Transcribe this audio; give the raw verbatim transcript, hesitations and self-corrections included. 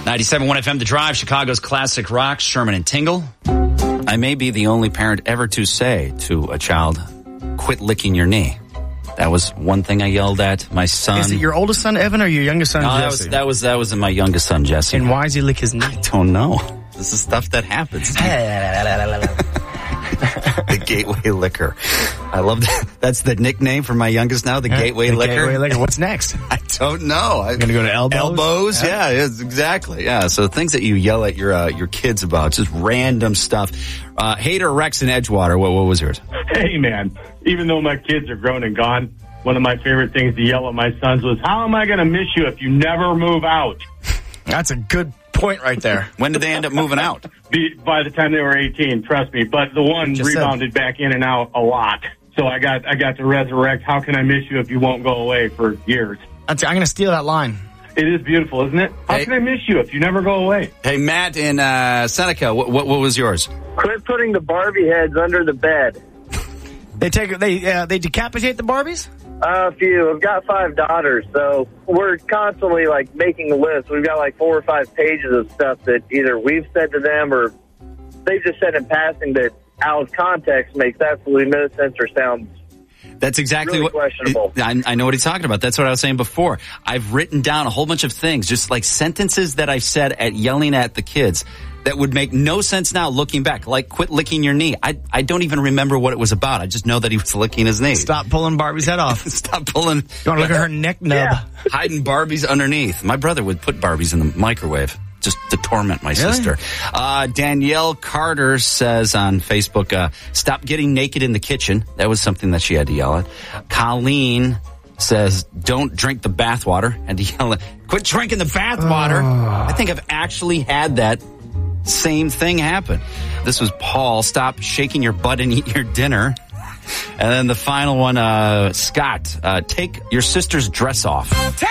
ninety-seven point one F M, The Drive, Chicago's classic rock, Sherman and Tingle. I may be the only parent ever to say to a child, quit licking your knee. That was one thing I yelled at my son. Is it your oldest son, Evan, or your youngest son, no, Jesse? That was, that was, that was my youngest son, Jesse. And why does he lick his knee? I don't know. This is stuff that happens. The Gateway Liquor. I love that. That's the nickname for my youngest now, the yeah, Gateway the Liquor. Gateway Liquor. What's next? I don't know. I'm going to go to elbows? Elbows, yeah, yeah yes, exactly. Yeah, so things that you yell at your uh, your kids about, just random stuff. Uh, Hater Rex in Edgewater, what, what was yours? Hey, man, even though my kids are grown and gone, one of my favorite things to yell at my sons was, how am I going to miss you if you never move out? That's a good point right there. When did they end up moving out? Be, by the time they were eighteen, trust me. But the one Just rebounded said. back in and out a lot. So I got I got to resurrect, how can I miss you if you won't go away for years? I'm going to steal that line. It is beautiful, isn't it? How hey, can I miss you if you never go away? Hey, Matt in uh, Seneca, what, what, what was yours? Quit putting the Barbie heads under the bed. They take they uh, they decapitate the Barbies? Uh, a few. I've got five daughters, so we're constantly, like, making a list. We've got, like, four or five pages of stuff that either we've said to them or they've just said in passing that out of context makes absolutely no sense or sounds That's exactly really what questionable. I, I know what he's talking about. That's what I was saying before. I've written down a whole bunch of things, just like sentences that I've said at yelling at the kids that would make no sense now looking back. Like, quit licking your knee. I I don't even remember what it was about. I just know that he was licking his knee. Stop pulling Barbie's head off. Stop pulling. You want to look at her neck nub? Yeah. Hiding Barbies underneath. My brother would put Barbies in the microwave just to torment my really? sister. Uh, Danielle Carter says on Facebook, uh, stop getting naked in the kitchen. That was something that she had to yell at. Colleen says, don't drink the bathwater. And to yell at, quit drinking the bathwater. Oh. I think I've actually had that same thing happen. This was Paul, stop shaking your butt and eat your dinner. And then the final one, uh, Scott, uh, take your sister's dress off. Take